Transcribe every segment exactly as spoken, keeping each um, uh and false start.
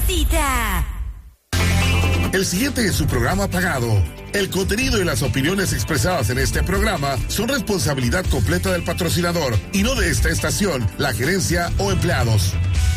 cita. El siguiente es su programa pagado. El contenido y las opiniones expresadas en este programa son responsabilidad completa del patrocinador y no de esta estación, la gerencia o empleados.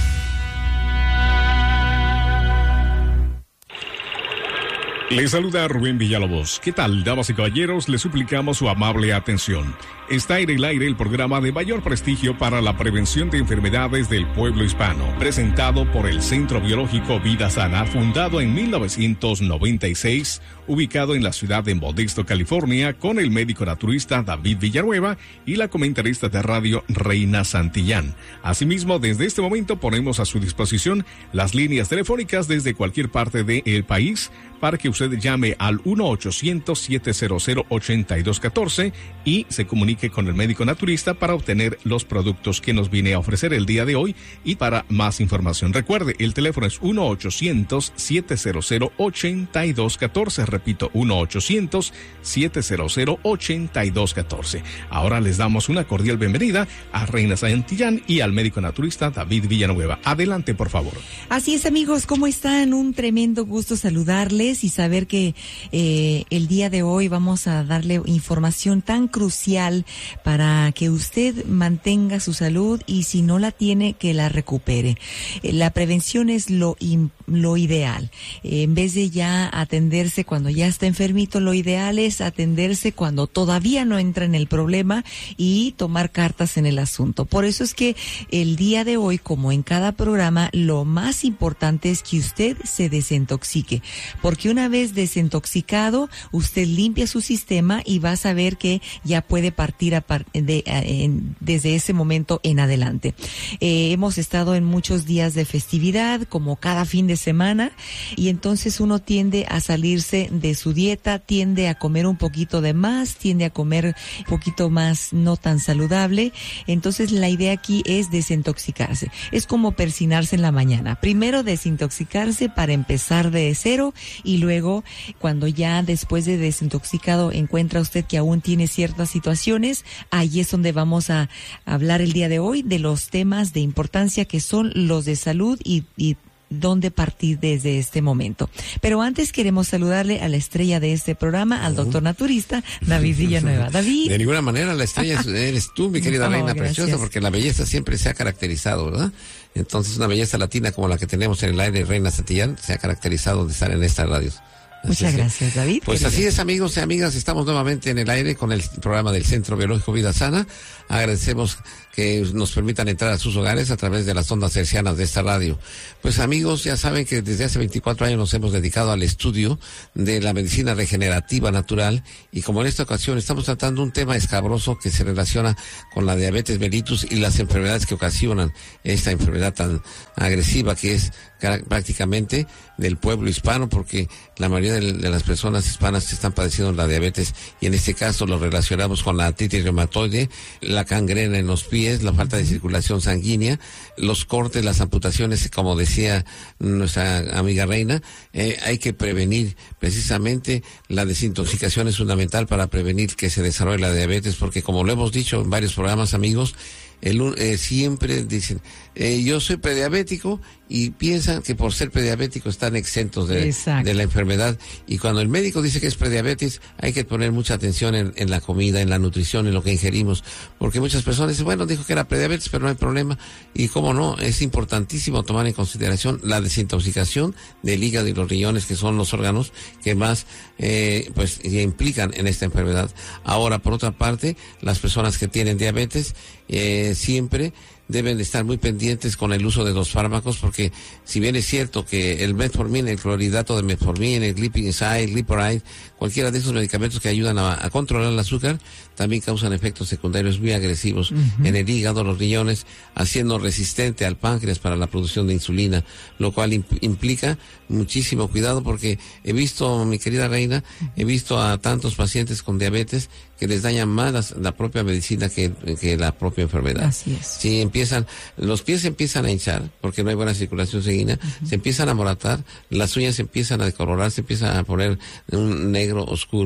Les saluda Rubén Villalobos. ¿Qué tal, damas y caballeros? Les suplicamos su amable atención. Está en el aire el programa de mayor prestigio para la prevención de enfermedades del pueblo hispano, presentado por el Centro Biológico Vida Sana, fundado en mil novecientos noventa y seis, ubicado en la ciudad de Modesto, California, con el médico naturista David Villanueva y la comentarista de radio Reina Santillán. Asimismo, desde este momento ponemos a su disposición las líneas telefónicas desde cualquier parte del país para que usted llame al uno ochocientos, siete cero cero, ocho dos uno cuatro y se comunique con el médico naturista para obtener los productos que nos viene a ofrecer el día de hoy. Y para más información, recuerde, el teléfono es uno ochocientos, siete cero cero, ocho dos uno cuatro. Repito, uno ochocientos, siete cero cero, ocho dos uno cuatro. Ahora les damos una cordial bienvenida a Reina Santillán y al médico naturista David Villanueva. Adelante, por favor. Así es, amigos, ¿cómo están? Un tremendo gusto saludarles y saber que eh, el día de hoy vamos a darle información tan crucial para que usted mantenga su salud y si no la tiene, que la recupere. Eh, la prevención es lo, lo ideal. Eh, en vez de ya atenderse cuando ya está enfermito, lo ideal es atenderse cuando todavía no entra en el problema y tomar cartas en el asunto. Por eso es que el día de hoy, como en cada programa, lo más importante es que usted se desintoxique, porque una vez desintoxicado, usted limpia su sistema y va a saber que ya puede partir a par de, a, en, desde ese momento en adelante. Eh, hemos estado en muchos días de festividad, como cada fin de semana, y entonces uno tiende a salirse de su dieta, tiende a comer un poquito de más, tiende a comer un poquito más no tan saludable. Entonces la idea aquí es desintoxicarse. Es como persinarse en la mañana. Primero desintoxicarse para empezar de cero y luego cuando ya después de desintoxicado encuentra usted que aún tiene ciertas situaciones, ahí es donde vamos a hablar el día de hoy de los temas de importancia que son los de salud y, y dónde partir desde este momento. Pero antes queremos saludarle a la estrella de este programa, al doctor naturista, David Villanueva. David. De ninguna manera la estrella eres tú, mi querida oh, Reina gracias. Preciosa, porque la belleza siempre se ha caracterizado, ¿verdad? Entonces una belleza latina como la que tenemos en el aire, Reina Santillán, se ha caracterizado de estar en estas radios. Muchas gracias, David. Pues así es, amigos y amigas, estamos nuevamente en el aire con el programa del Centro Biológico Vida Sana. Agradecemos que nos permitan entrar a sus hogares a través de las ondas hercianas de esta radio. Pues amigos, ya saben que desde hace veinticuatro años nos hemos dedicado al estudio de la medicina regenerativa natural y como en esta ocasión estamos tratando un tema escabroso que se relaciona con la diabetes mellitus y las enfermedades que ocasionan esta enfermedad tan agresiva que es prácticamente del pueblo hispano, porque la mayoría de, de las personas hispanas están padeciendo la diabetes y en este caso lo relacionamos con la artritis reumatoide, la gangrena en los pies, la falta de circulación sanguínea, los cortes, las amputaciones, como decía nuestra amiga Reina. Eh, hay que prevenir precisamente la desintoxicación, es fundamental para prevenir que se desarrolle la diabetes, porque como lo hemos dicho en varios programas, amigos, El, eh, siempre dicen, eh, yo soy prediabético y piensan que por ser prediabético están exentos de, de la enfermedad. Y cuando el médico dice que es prediabetes, hay que poner mucha atención en, en la comida, en la nutrición, en lo que ingerimos. Porque muchas personas dicen, bueno, dijo que era prediabetes, pero no hay problema. Y cómo no, es importantísimo tomar en consideración la desintoxicación del hígado y los riñones, que son los órganos que más eh, pues implican en esta enfermedad. Ahora, por otra parte, las personas que tienen diabetes, eh, siempre deben estar muy pendientes con el uso de los fármacos, porque si bien es cierto que el metformin, el clorhidrato de metformin, el glipizide, el glyporide, cualquiera de esos medicamentos que ayudan a, a controlar el azúcar, también causan efectos secundarios muy agresivos uh-huh. en el hígado, los riñones, haciendo resistente al páncreas para la producción de insulina, lo cual imp- implica muchísimo cuidado, porque he visto, mi querida Reina, he visto a tantos pacientes con diabetes que les dañan más la, la propia medicina que, que la propia enfermedad. Así es. Si empiezan, los pies se empiezan a hinchar porque no hay buena circulación sanguínea, uh-huh. se empiezan a moratar, las uñas se empiezan a decolorar, se empiezan a poner un negro oscuro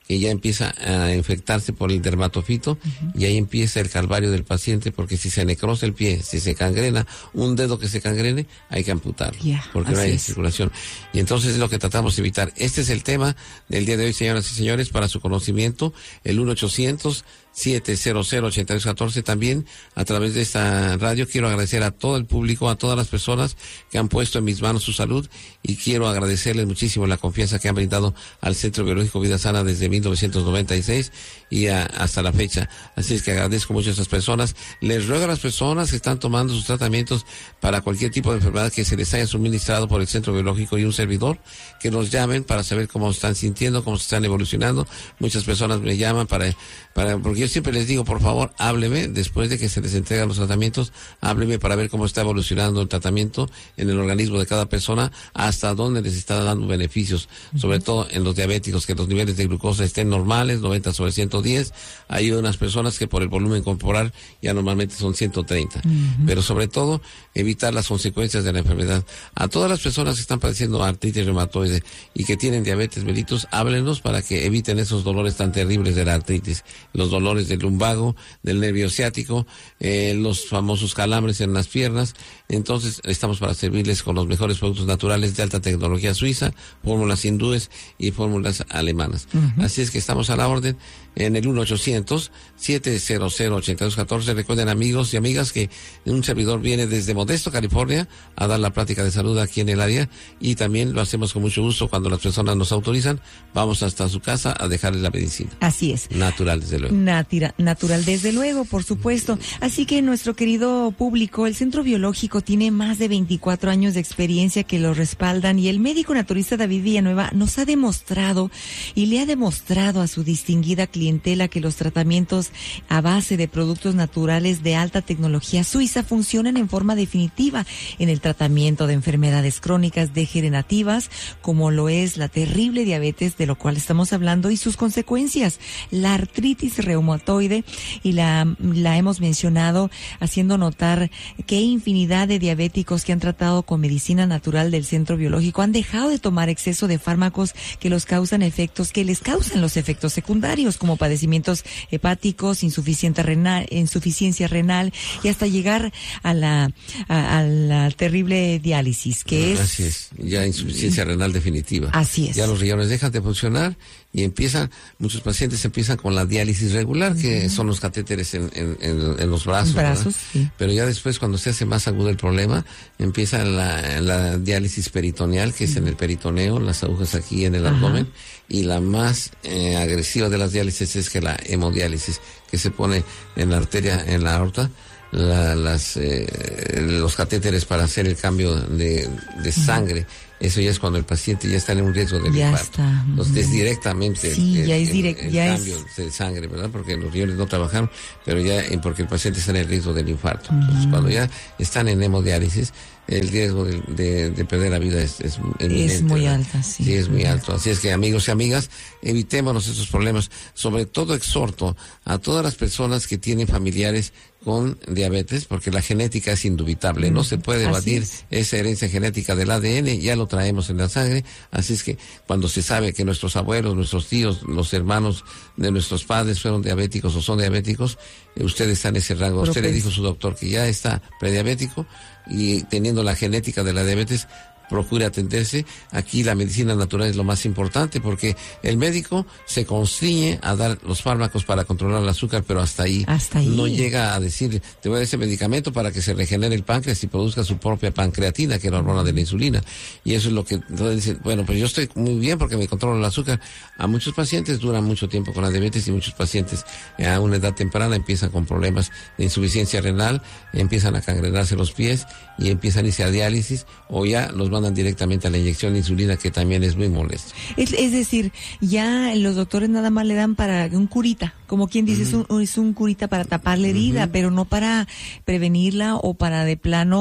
que ya empieza a infectarse por el dermatofito, uh-huh. y ahí empieza el calvario del paciente, porque si se necrosa el pie, si se cangrena, un dedo que se cangrene, hay que amputarlo, yeah, porque no hay es. circulación. Y entonces es lo que tratamos de evitar. Este es el tema del día de hoy, señoras y señores, para su conocimiento, el uno ochocientos siete cero cero ocho dos uno cuatro. También a través de esta radio quiero agradecer a todo el público, a todas las personas que han puesto en mis manos su salud, y quiero agradecerles muchísimo la confianza que han brindado al Centro Biológico Vida Sana desde mil novecientos noventa y seis y a, hasta la fecha. Así es que agradezco mucho a estas personas. Les ruego a las personas que están tomando sus tratamientos para cualquier tipo de enfermedad que se les haya suministrado por el Centro Biológico y un servidor, que nos llamen para saber cómo están sintiendo, cómo se están evolucionando. Muchas personas me llaman para, para, porque yo siempre les digo, por favor, hábleme después de que se les entregan los tratamientos, hábleme para ver cómo está evolucionando el tratamiento en el organismo de cada persona, hasta dónde les está dando beneficios, uh-huh. sobre todo en los diabéticos, que los niveles de glucosa estén normales, noventa sobre ciento diez. Hay unas personas que por el volumen corporal ya normalmente son ciento treinta. Uh-huh. Pero sobre todo, evitar las consecuencias de la enfermedad. A todas las personas que están padeciendo artritis reumatoide y que tienen diabetes mellitus, háblenos para que eviten esos dolores tan terribles de la artritis, los dolores del lumbago, del nervio ciático, eh, los famosos calambres en las piernas. Entonces estamos para servirles con los mejores productos naturales de alta tecnología suiza, fórmulas hindúes y fórmulas alemanas. Uh-huh. Así es que estamos a la orden en el uno ochocientos siete cero cero ocho dos uno cuatro. Recuerden, amigos y amigas, que un servidor viene desde Modesto, California, a dar la plática de salud aquí en el área, y también lo hacemos con mucho gusto cuando las personas nos autorizan. Vamos hasta su casa a dejarles la medicina. Así es. Natural, desde luego. Natira, natural, desde luego, por supuesto. Así que nuestro querido público, el Centro Biológico tiene más de veinticuatro años de experiencia que lo respaldan, y el médico naturista David Villanueva nos ha demostrado y le ha demostrado a su distinguida clientela que los tratamientos a base de productos naturales de alta tecnología suiza funcionan en forma definitiva en el tratamiento de enfermedades crónicas degenerativas, como lo es la terrible diabetes de lo cual estamos hablando y sus consecuencias, la artritis reumatoide, y la, la hemos mencionado haciendo notar que infinidad de diabéticos que han tratado con medicina natural del Centro Biológico han dejado de tomar exceso de fármacos que los causan efectos, que les causan los efectos secundarios, como padecimientos hepáticos, insuficiencia renal, insuficiencia renal, y hasta llegar a la a, a la terrible diálisis, que es... Así es, ya insuficiencia renal definitiva. Así es. Ya los riñones dejan de funcionar y empiezan, muchos pacientes empiezan con la diálisis regular, uh-huh. que son los catéteres en, en, en, en los brazos, brazos sí. Pero ya después, cuando se hace más agudo el problema, empieza la, la diálisis peritoneal, que uh-huh. es en el peritoneo, las agujas aquí en el uh-huh. abdomen, y la más eh, agresiva de las diálisis es que la hemodiálisis, que se pone en la arteria, en la aorta, la, las eh, los catéteres para hacer el cambio de, de sangre. Eso ya es cuando el paciente ya está en un riesgo de ya infarto. Está. Entonces es directamente sí, el, ya es el, direct, el ya cambio es... de sangre, ¿verdad? Porque los riñones no trabajaron, pero ya porque el paciente está en el riesgo del infarto. Entonces uh-huh. cuando ya están en hemodiálisis, el riesgo de, de, de perder la vida es, es, es muy ¿verdad? alta, sí. Sí, es muy alto. Así es que, amigos y amigas, evitémonos estos problemas. Sobre todo exhorto a todas las personas que tienen familiares con diabetes, porque la genética es indubitable, mm, no se puede evadir esa herencia genética del A D N, ya lo traemos en la sangre. Así es que cuando se sabe que nuestros abuelos, nuestros tíos, los hermanos de nuestros padres fueron diabéticos o son diabéticos, usted está en ese rango. Usted le dijo a su doctor que ya está prediabético, y teniendo la genética de la diabetes, procure atenderse. Aquí la medicina natural es lo más importante, porque el médico se constriñe a dar los fármacos para controlar el azúcar, pero hasta ahí, hasta ahí. No llega a decir, te voy a dar ese medicamento para que se regenere el páncreas y produzca su propia pancreatina, que es la hormona de la insulina. Y eso es lo que entonces dicen, bueno, pues yo estoy muy bien porque me controlo el azúcar. A muchos pacientes duran mucho tiempo con la diabetes, y muchos pacientes a una edad temprana empiezan con problemas de insuficiencia renal, empiezan a cangrenarse los pies y empiezan a irse a diálisis, o ya los mandan directamente a la inyección de insulina, que también es muy molesto. Es, es decir, ya los doctores nada más le dan para un curita, como quien dice, uh-huh. es, un, es un curita para tapar la herida, uh-huh. pero no para prevenirla o para de plano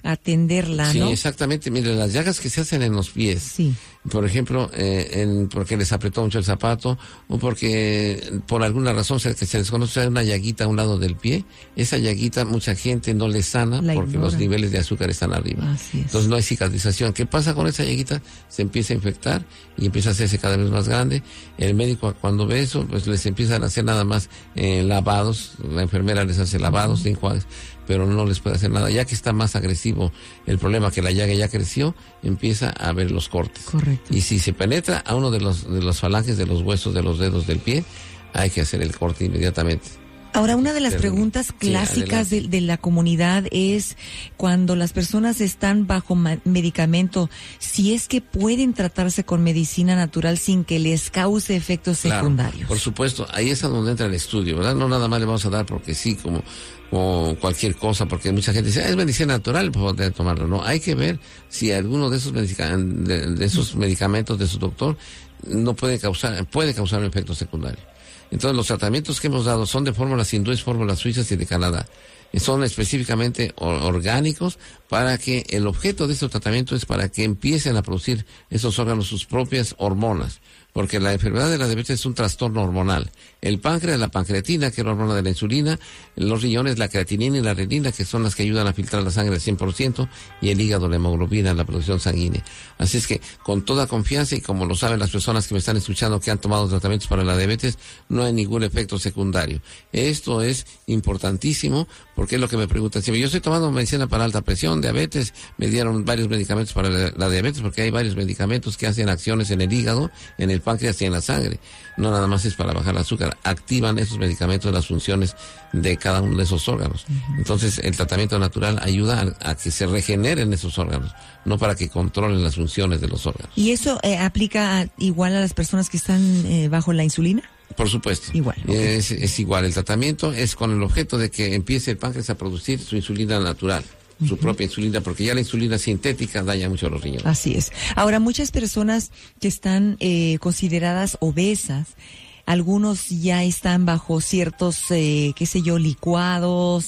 atenderla, sí, ¿no? Sí, exactamente. Mire, las llagas que se hacen en los pies, sí. por ejemplo, eh, en, porque les apretó mucho el zapato o porque por alguna razón se, que se les conoce una llaguita a un lado del pie, esa llaguita mucha gente no le sana la porque ignora. Los niveles de azúcar están arriba. Así es. Entonces no hay cicatrización. ¿Qué pasa con esa llaguita? Se empieza a infectar y empieza a hacerse cada vez más grande. El médico cuando ve eso, pues les empiezan a hacer nada más eh, lavados, la enfermera les hace lavados, uh-huh. enjuagues, pero no les puede hacer nada. Ya que está más agresivo el problema, que la llaga ya creció, empieza a haber los cortes. Correcto. Y si se penetra a uno de los de las falanges de los huesos de los dedos del pie, hay que hacer el corte inmediatamente. Ahora, una de las preguntas clásicas sí, de, de la comunidad es cuando las personas están bajo medicamento, si es que pueden tratarse con medicina natural sin que les cause efectos claro, secundarios. Por supuesto, ahí es a donde entra el estudio, ¿verdad? No nada más le vamos a dar porque sí, como, como cualquier cosa, porque mucha gente dice, ah, es medicina natural, puedo tomarlo. No, hay que ver si alguno de esos, medica de, de esos medicamentos de su doctor no puede causar, puede causar un efecto secundario. Entonces, los tratamientos que hemos dado son de fórmulas hindúes, fórmulas suizas y de Canadá. Son específicamente orgánicos para que el objeto de estos tratamientos es para que empiecen a producir esos órganos sus propias hormonas. Porque la enfermedad de la diabetes es un trastorno hormonal. El páncreas, la pancreatina, que es la hormona de la insulina, los riñones, la creatinina y la renina, que son las que ayudan a filtrar la sangre al cien por ciento, y el hígado, la hemoglobina, la producción sanguínea. Así es que, con toda confianza, y como lo saben las personas que me están escuchando que han tomado tratamientos para la diabetes, no hay ningún efecto secundario. Esto es importantísimo, porque es lo que me preguntan siempre. Yo estoy tomando medicina para alta presión, diabetes, me dieron varios medicamentos para la, la diabetes, porque hay varios medicamentos que hacen acciones en el hígado, en el páncreas y en la sangre. No nada más es para bajar el azúcar, activan esos medicamentos las funciones de cada uno de esos órganos. Uh-huh. Entonces el tratamiento natural ayuda a, a que se regeneren esos órganos, no para que controlen las funciones de los órganos. ¿Y eso eh, aplica a, igual a las personas que están eh, bajo la insulina? Por supuesto. Igual. Okay. Es, es igual. El tratamiento es con el objeto de que empiece el páncreas a producir su insulina natural. Su uh-huh. propia insulina, porque ya la insulina sintética daña mucho a los riñones. Así es. Ahora, muchas personas que están eh, consideradas obesas, algunos ya están bajo ciertos, eh, qué sé yo, licuados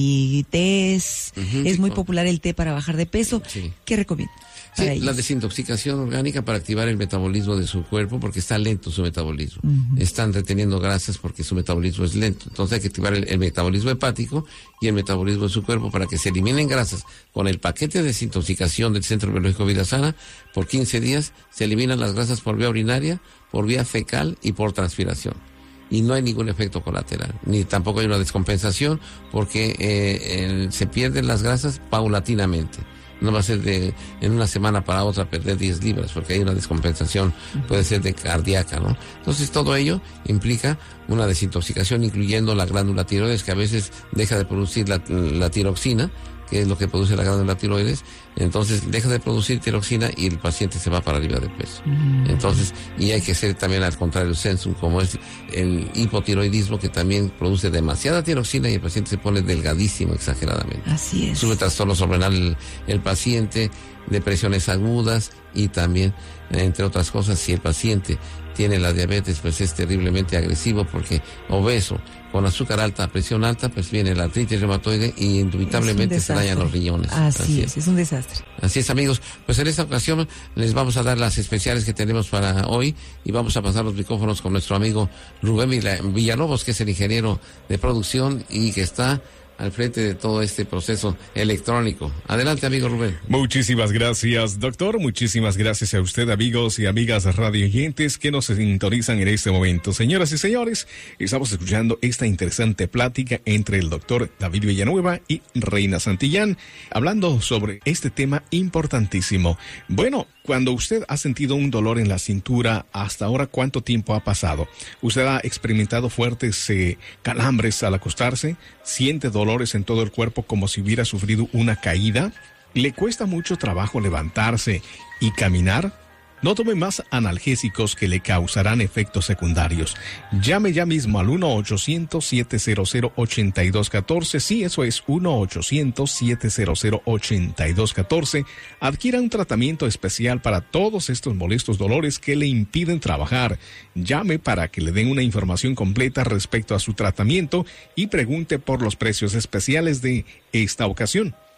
y tés. Uh-huh, es muy popular el té para bajar de peso. Sí. ¿Qué recomienda? Sí, la desintoxicación orgánica para activar el metabolismo de su cuerpo, porque está lento su metabolismo. Uh-huh. Están reteniendo grasas porque su metabolismo es lento. Entonces hay que activar el, el metabolismo hepático y el metabolismo de su cuerpo para que se eliminen grasas. Con el paquete de desintoxicación del Centro Biológico Vida Sana, por quince días se eliminan las grasas por vía urinaria, por vía fecal y por transpiración. Y no hay ningún efecto colateral, ni tampoco hay una descompensación, porque eh, el, se pierden las grasas paulatinamente. No va a ser de en una semana para otra perder diez libras, porque hay una descompensación, puede ser de cardíaca, ¿no? Entonces todo ello implica una desintoxicación, incluyendo la glándula tiroides, que a veces deja de producir la, la tiroxina, que es lo que produce la glándula tiroides. Entonces deja de producir tiroxina y el paciente se va para arriba de peso. Mm. Entonces, y hay que hacer también al contrario el sensum, como es el hipotiroidismo, que también produce demasiada tiroxina y el paciente se pone delgadísimo exageradamente. Así es. Sube trastorno sobrenal el, el paciente, depresiones agudas y también, entre otras cosas, si el paciente tiene la diabetes, pues es terriblemente agresivo, porque obeso, con azúcar alta, presión alta, pues viene la artritis reumatoide y indubitablemente se dañan los riñones. Así, Así es, es un desastre. Así es, amigos. Pues en esta ocasión les vamos a dar las especiales que tenemos para hoy y vamos a pasar los micrófonos con nuestro amigo Rubén Villalobos, que es el ingeniero de producción y que está al frente de todo este proceso electrónico. Adelante, amigo Rubén. Muchísimas gracias, doctor. Muchísimas gracias a usted, amigos y amigas radioyentes que nos sintonizan en este momento. Señoras y señores, estamos escuchando esta interesante plática entre el doctor David Villanueva y Reina Santillán, hablando sobre este tema importantísimo. Bueno, cuando usted ha sentido un dolor en la cintura, hasta ahora, ¿cuánto tiempo ha pasado? ¿Usted ha experimentado fuertes eh, calambres al acostarse? ¿Siente dolores en todo el cuerpo como si hubiera sufrido una caída? ¿Le cuesta mucho trabajo levantarse y caminar? No tome más analgésicos que le causarán efectos secundarios. Llame ya mismo al uno ochocientos, siete cero cero, ocho dos uno cuatro. Sí, eso es uno ochocientos, siete cero cero, ocho dos uno cuatro. Adquiera un tratamiento especial para todos estos molestos dolores que le impiden trabajar. Llame para que le den una información completa respecto a su tratamiento y pregunte por los precios especiales de esta ocasión.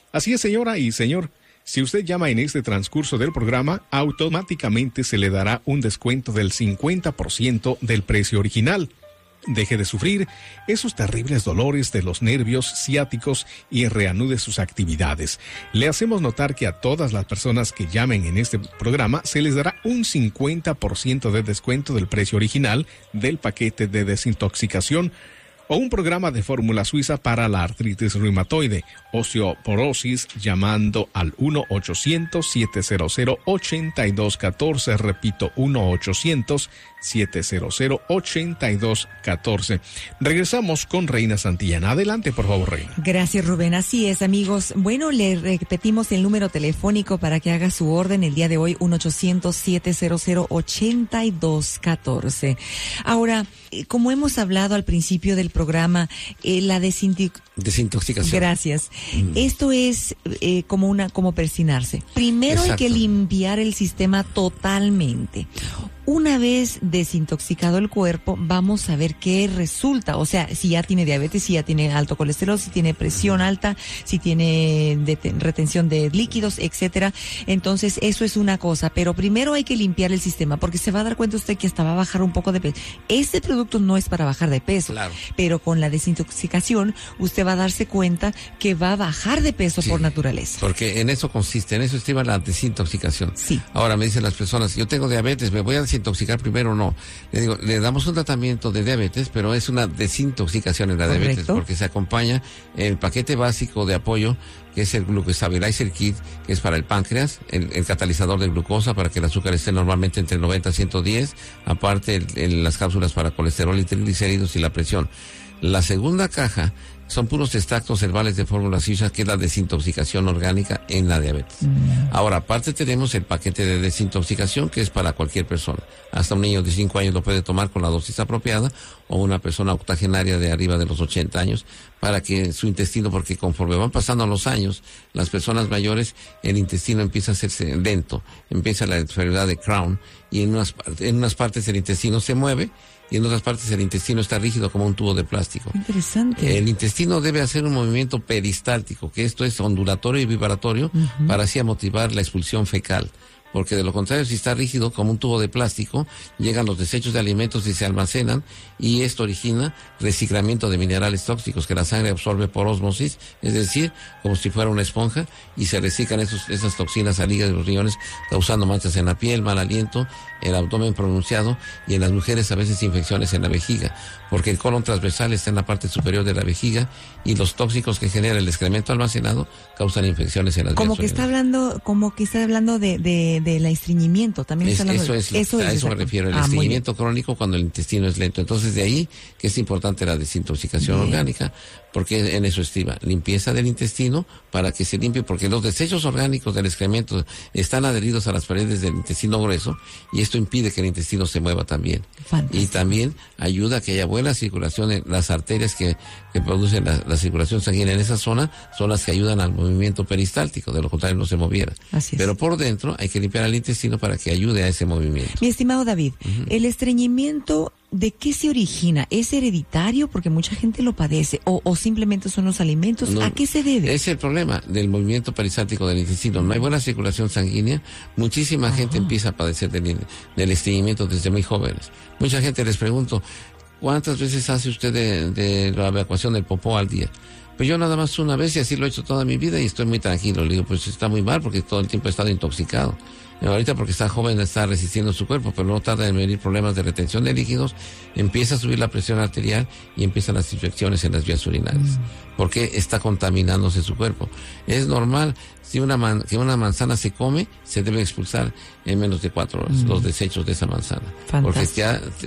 Así es, señora y señor. Si usted llama en este transcurso del programa, automáticamente se le dará un descuento del cincuenta por ciento del precio original. Deje de sufrir esos terribles dolores de los nervios ciáticos y reanude sus actividades. Le hacemos notar que a todas las personas que llamen en este programa se les dará un cincuenta por ciento de descuento del precio original del paquete de desintoxicación o un programa de fórmula suiza para la artritis reumatoide, osteoporosis, llamando al uno ochocientos, siete cero cero, ocho dos uno cuatro, repito, uno ochocientos, siete cero cero, ocho dos uno cuatro. Regresamos con Reina Santillana. Adelante, por favor, Reina. Gracias, Rubén. Así es, amigos. Bueno, le repetimos el número telefónico para que haga su orden el día de hoy, uno ochocientos, siete cero cero, ocho dos uno cuatro. Ahora, como hemos hablado al principio del programa, eh, la desinti- desintoxicación. Gracias. Mm. Esto es eh, como una como persinarse. Primero Exacto. hay que limpiar el sistema totalmente. Una vez desintoxicado el cuerpo, vamos a ver qué resulta. O sea, si ya tiene diabetes, si ya tiene alto colesterol, si tiene presión alta, si tiene deten- retención de líquidos, etcétera. Entonces, eso es una cosa. Pero primero hay que limpiar el sistema, porque se va a dar cuenta usted que hasta va a bajar un poco de peso. Este producto no es para bajar de peso, claro. pero con la desintoxicación, usted va a darse cuenta que va a bajar de peso sí, por naturaleza. Porque en eso consiste, en eso estriba la desintoxicación. Sí. Ahora me dicen las personas, yo tengo diabetes, ¿me voy a desintoxicar primero o no? Le digo, le damos un tratamiento de diabetes, pero es una desintoxicación en la Correcto. diabetes, porque se acompaña el paquete básico de apoyo, que es el Glucostabilizer Kit, que es para el páncreas, el, el catalizador de glucosa para que el azúcar esté normalmente entre noventa y ciento diez, aparte el, el, las cápsulas para colesterol y triglicéridos y la presión. La segunda caja son puros extractos herbales de fórmula suiza, que es la desintoxicación orgánica en la diabetes. Mm. Ahora, aparte tenemos el paquete de desintoxicación, que es para cualquier persona. Hasta un niño de cinco años lo puede tomar con la dosis apropiada, o una persona octogenaria de arriba de los ochenta años, para que su intestino, porque conforme van pasando los años, las personas mayores, el intestino empieza a hacerse lento, empieza la enfermedad de Crohn, y en unas, en unas partes el intestino se mueve, y en otras partes el intestino está rígido como un tubo de plástico. Interesante. El intestino debe hacer un movimiento peristáltico, que esto es ondulatorio y vibratorio, uh-huh. para así motivar la expulsión fecal. Porque de lo contrario, si está rígido como un tubo de plástico, llegan los desechos de alimentos y se almacenan, y esto origina reciclamiento de minerales tóxicos que la sangre absorbe por ósmosis, es decir, como si fuera una esponja, y se reciclan esos, esas toxinas al hígado y los riñones, causando manchas en la piel, mal aliento, el abdomen pronunciado, y en las mujeres a veces infecciones en la vejiga, porque el colon transversal está en la parte superior de la vejiga, y los tóxicos que genera el excremento almacenado causan infecciones en las vías Como que está hablando, como que está hablando de, de del estreñimiento, también es, está hablando eso de, es, eso a es eso me refiero, el ah, estreñimiento crónico cuando el intestino es lento. Entonces de ahí que es importante la desintoxicación bien. orgánica, porque en eso estriba, limpieza del intestino para que se limpie, porque los desechos orgánicos del excremento están adheridos a las paredes del intestino grueso, y esto impide que el intestino se mueva también. Fantástico. Y también ayuda a que haya buena circulación en las arterias que, que producen la, la circulación sanguínea en esa zona, son las que ayudan al movimiento peristáltico, de lo contrario no se moviera. Así es. Pero por dentro hay que limpiar el intestino para que ayude a ese movimiento. Mi estimado David, uh-huh. el estreñimiento, ¿de qué se origina? ¿Es hereditario? Porque mucha gente lo padece. ¿O, o simplemente son los alimentos? No, ¿a qué se debe? Es el problema del movimiento peristáltico del intestino. No hay buena circulación sanguínea. Muchísima uh-huh. gente empieza a padecer del, del estreñimiento desde muy jóvenes. Mucha gente les pregunto, ¿cuántas veces hace usted de, de la evacuación del popó al día? Pues yo nada más una vez, y así lo he hecho toda mi vida, y estoy muy tranquilo. Le digo, pues está muy mal porque todo el tiempo he estado intoxicado. Ahorita porque está joven está resistiendo su cuerpo, pero no tarda en venir problemas de retención de líquidos, empieza a subir la presión arterial y empiezan las infecciones en las vías urinarias, mm. porque está contaminándose su cuerpo. Es normal, si una man, que una manzana se come, se debe expulsar en menos de cuatro horas mm. los desechos de esa manzana. Fantástico. Porque ya